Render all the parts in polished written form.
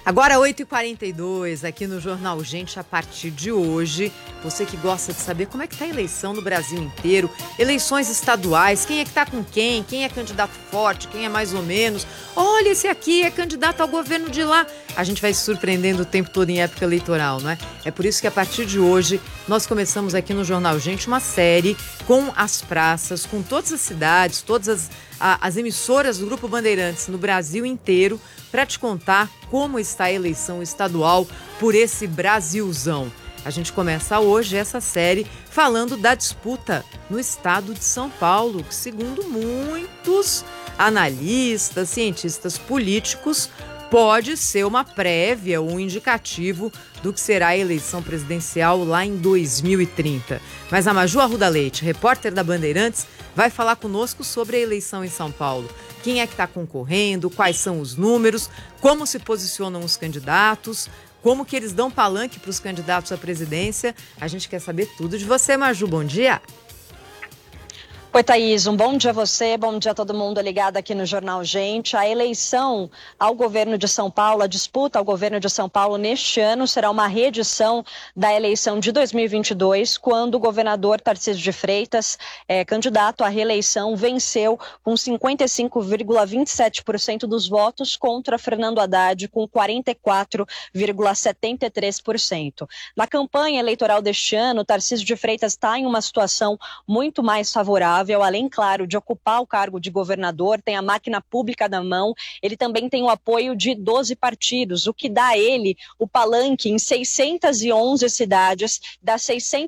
Agora 8h42 aqui no Jornal Gente, a partir de hoje, você que gosta de saber como é que está a eleição no Brasil inteiro, eleições estaduais, quem é que está com quem é candidato forte, quem é mais ou menos, olha, esse aqui é candidato ao governo de lá. A gente vai se surpreendendo o tempo todo em época eleitoral, não é? É por isso que a partir de hoje nós começamos aqui no Jornal Gente uma série com as praças, com todas as cidades, todas as emissoras do Grupo Bandeirantes no Brasil inteiro, para te contar como está a eleição estadual por esse Brasilzão. A gente começa hoje essa série falando da disputa no estado de São Paulo, que segundo muitos analistas, cientistas políticos, pode ser uma prévia, um indicativo do que será a eleição presidencial lá em 2030. Mas a Maju Arruda Leite, repórter da Bandeirantes, vai falar conosco sobre a eleição em São Paulo. Quem é que está concorrendo, quais são os números, como se posicionam os candidatos, como que eles dão palanque para os candidatos à presidência. A gente quer saber tudo de você, Maju. Bom dia. Oi, Thaís, um bom dia a você, bom dia a todo mundo ligado aqui no Jornal Gente. A eleição ao governo de São Paulo, a disputa ao governo de São Paulo neste ano será uma reedição da eleição de 2022, quando o governador Tarcísio de Freitas, candidato à reeleição, venceu com 55,27% dos votos contra Fernando Haddad com 44,73%. Na campanha eleitoral deste ano, Tarcísio de Freitas está em uma situação muito mais favorável. Além, claro, de ocupar o cargo de governador, tem a máquina pública na mão, ele também tem o apoio de 12 partidos, o que dá a ele o palanque em 611 cidades, das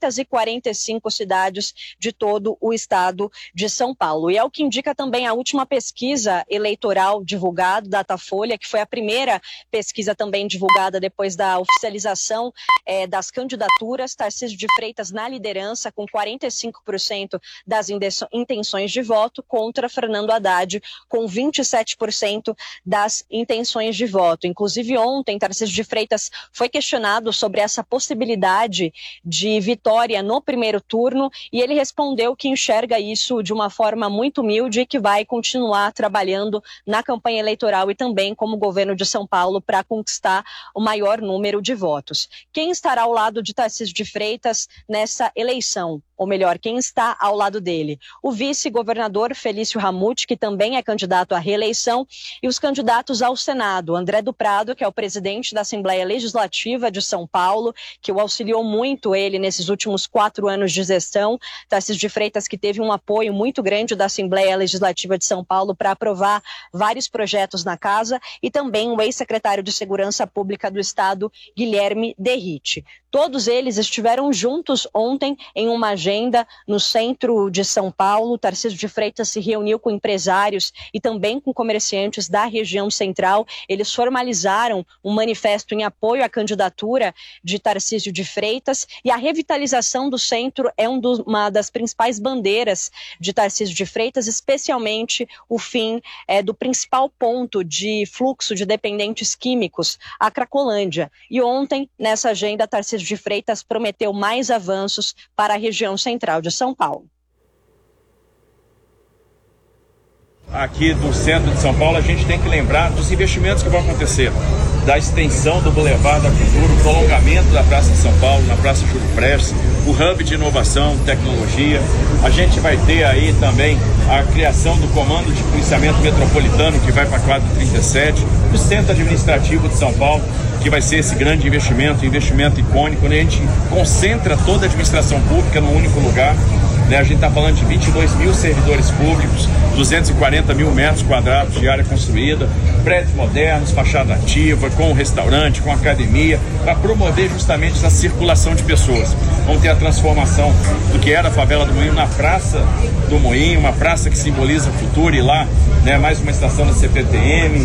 645 cidades de todo o estado de São Paulo. E é o que indica também a última pesquisa eleitoral divulgada, Datafolha, que foi a primeira pesquisa também divulgada depois da oficialização das candidaturas. Tarcísio de Freitas na liderança, com 45% das intenções de voto, contra Fernando Haddad com 27% das intenções de voto. Inclusive ontem, Tarcísio de Freitas foi questionado sobre essa possibilidade de vitória no primeiro turno e ele respondeu que enxerga isso de uma forma muito humilde e que vai continuar trabalhando na campanha eleitoral e também como governo de São Paulo para conquistar o maior número de votos. Quem estará ao lado de Tarcísio de Freitas nessa eleição? Ou melhor, quem está ao lado dele? O vice-governador Felício Ramute, que também é candidato à reeleição, e os candidatos ao Senado, André do Prado, que é o presidente da Assembleia Legislativa de São Paulo, que o auxiliou muito ele nesses últimos 4 anos de gestão, Tarcísio de Freitas, que teve um apoio muito grande da Assembleia Legislativa de São Paulo para aprovar vários projetos na casa, e também o ex-secretário de Segurança Pública do Estado, Guilherme Derrite. Todos eles estiveram juntos ontem em uma agenda no centro de São Paulo. Tarcísio de Freitas se reuniu com empresários e também com comerciantes da região central. Eles formalizaram um manifesto em apoio à candidatura de Tarcísio de Freitas, e a revitalização do centro é uma das principais bandeiras de Tarcísio de Freitas, especialmente o fim do principal ponto de fluxo de dependentes químicos, a Cracolândia. E ontem, nessa agenda, Tarcísio de Freitas prometeu mais avanços para a região central de São Paulo. Aqui do centro de São Paulo, a gente tem que lembrar dos investimentos que vão acontecer, da extensão do Boulevard da Cultura, o prolongamento da Praça de São Paulo, na Praça Júlio Prestes, o hub de inovação, tecnologia. A gente vai ter aí também a criação do Comando de Policiamento Metropolitano, que vai para a 437, o Centro Administrativo de São Paulo, que vai ser esse grande investimento icônico, onde a gente concentra toda a administração pública num único lugar. A gente está falando de 22 mil servidores públicos, 240 mil metros quadrados de área construída, prédios modernos, fachada ativa, com restaurante, com academia, para promover justamente essa circulação de pessoas. Vamos ter a transformação do que era a favela do Moinho na Praça do Moinho, uma praça que simboliza o futuro, e lá, mais uma estação da CPTM.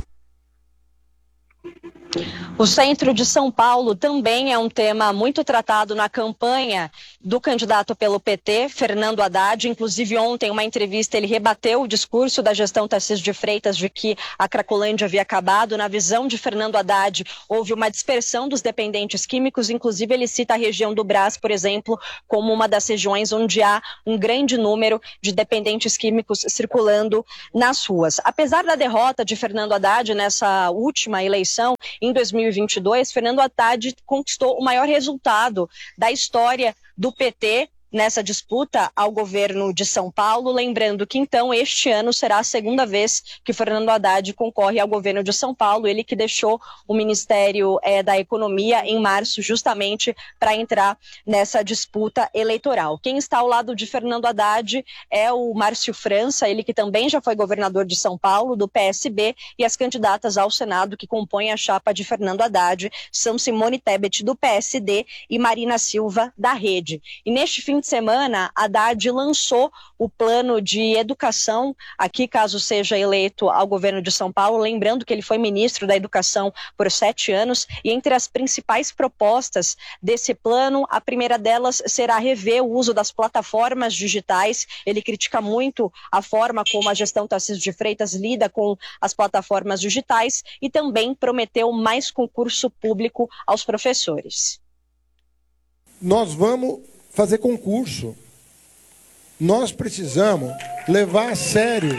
O centro de São Paulo também é um tema muito tratado na campanha do candidato pelo PT, Fernando Haddad. Inclusive ontem, em uma entrevista, ele rebateu o discurso da gestão Tarcísio de Freitas de que a Cracolândia havia acabado. Na visão de Fernando Haddad, houve uma dispersão dos dependentes químicos. Inclusive, ele cita a região do Brás, por exemplo, como uma das regiões onde há um grande número de dependentes químicos circulando nas ruas. Apesar da derrota de Fernando Haddad nessa última eleição, em 2022, Fernando Haddad conquistou o maior resultado da história do PT nessa disputa ao governo de São Paulo, lembrando que então este ano será a segunda vez que Fernando Haddad concorre ao governo de São Paulo, ele que deixou o Ministério da Economia em março justamente para entrar nessa disputa eleitoral. Quem está ao lado de Fernando Haddad é o Márcio França, ele que também já foi governador de São Paulo, do PSB, e as candidatas ao Senado que compõem a chapa de Fernando Haddad são Simone Tebet, do PSD, e Marina Silva, da Rede. E neste fim de semana, Haddad lançou o plano de educação, aqui caso seja eleito ao governo de São Paulo, lembrando que ele foi ministro da Educação por 7 anos, e entre as principais propostas desse plano, a primeira delas será rever o uso das plataformas digitais. Ele critica muito a forma como a gestão Tarcísio de Freitas lida com as plataformas digitais e também prometeu mais concurso público aos professores. Nós vamos fazer concurso. Nós precisamos levar a sério.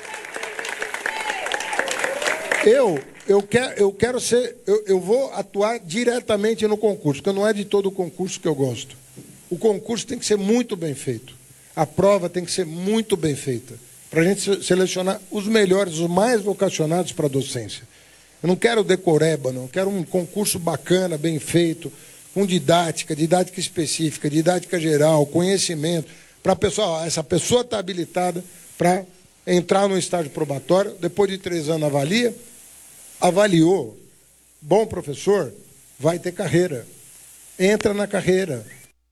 Eu vou atuar diretamente no concurso, porque não é de todo o concurso que eu gosto. O concurso tem que ser muito bem feito. A prova tem que ser muito bem feita, para a gente selecionar os melhores, os mais vocacionados para a docência. Eu não quero decoreba, não. Eu quero um concurso bacana, bem feito, com didática específica, didática geral, conhecimento, para a pessoa, essa pessoa está habilitada para entrar no estágio probatório, depois de 3 anos avaliou, bom professor, vai ter carreira, entra na carreira.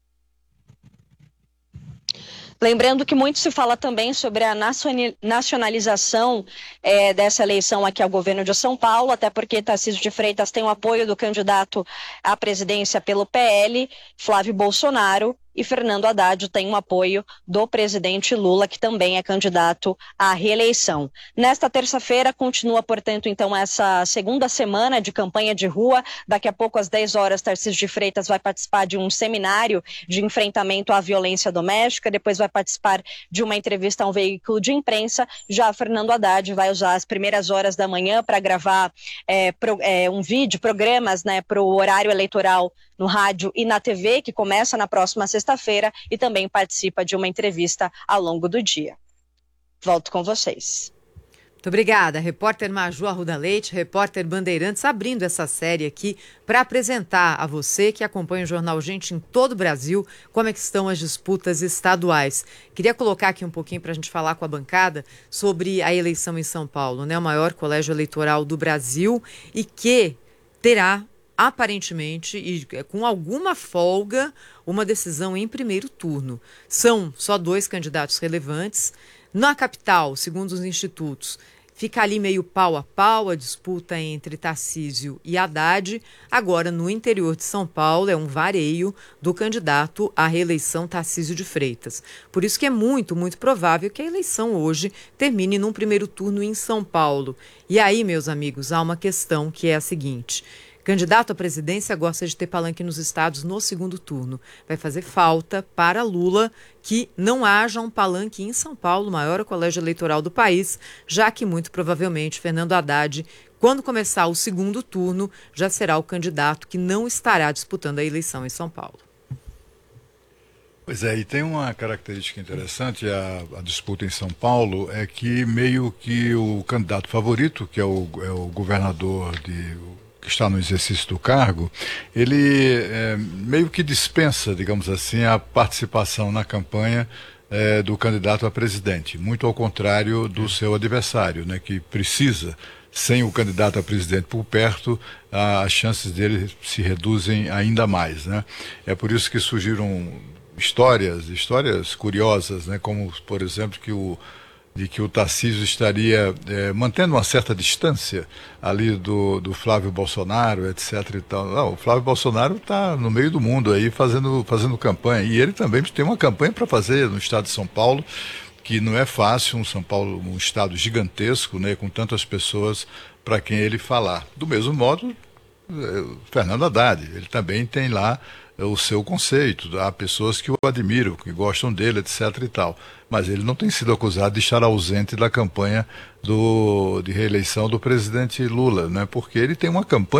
Lembrando que muito se fala também sobre a nacionalização dessa eleição aqui ao governo de São Paulo, até porque Tarcísio de Freitas tem o apoio do candidato à presidência pelo PL, Flávio Bolsonaro, e Fernando Haddad tem um apoio do presidente Lula, que também é candidato à reeleição. Nesta terça-feira continua, portanto, então, essa segunda semana de campanha de rua. Daqui a pouco, às 10 horas, Tarcísio de Freitas vai participar de um seminário de enfrentamento à violência doméstica, depois vai participar de uma entrevista a um veículo de imprensa. Já Fernando Haddad vai usar as primeiras horas da manhã para gravar um vídeo, programas, né, para o horário eleitoral no rádio e na TV, que começa na próxima sexta-feira, e também participa de uma entrevista ao longo do dia. Volto com vocês. Muito obrigada, repórter Maju Arruda Leite, repórter Bandeirantes, abrindo essa série aqui para apresentar a você que acompanha o Jornal Gente em todo o Brasil como é que estão as disputas estaduais. Queria colocar aqui um pouquinho para a gente falar com a bancada sobre a eleição em São Paulo, né? O maior colégio eleitoral do Brasil, e que terá aparentemente, e com alguma folga, uma decisão em primeiro turno. São só 2 candidatos relevantes. Na capital, segundo os institutos, fica ali meio pau a pau a disputa entre Tarcísio e Haddad. Agora, no interior de São Paulo, é um vareio do candidato à reeleição Tarcísio de Freitas. Por isso que é muito, muito provável que a eleição hoje termine num primeiro turno em São Paulo. E aí, meus amigos, há uma questão que é a seguinte: candidato à presidência gosta de ter palanque nos estados no segundo turno. Vai fazer falta para Lula que não haja um palanque em São Paulo, o maior colégio eleitoral do país, já que muito provavelmente Fernando Haddad, quando começar o segundo turno, já será o candidato que não estará disputando a eleição em São Paulo. Pois é, e tem uma característica interessante, a disputa em São Paulo, é que meio que o candidato favorito, que é o governador que está no exercício do cargo, ele meio que dispensa, digamos assim, a participação na campanha do candidato a presidente, muito ao contrário do seu adversário, né, que precisa, sem o candidato a presidente por perto, as chances dele se reduzem ainda mais, né? É por isso que surgiram histórias curiosas, né, como, por exemplo, de que o Tarcísio estaria mantendo uma certa distância ali do Flávio Bolsonaro, etc. e tal. Não, o Flávio Bolsonaro está no meio do mundo aí fazendo campanha, e ele também tem uma campanha para fazer no estado de São Paulo, que não é fácil, São Paulo, um estado gigantesco, né, com tantas pessoas para quem ele falar. Do mesmo modo, Fernando Haddad, ele também tem lá o seu conceito, há pessoas que o admiram, que gostam dele, etc. e tal. Mas ele não tem sido acusado de estar ausente da campanha de reeleição do presidente Lula, né? Porque ele tem uma campanha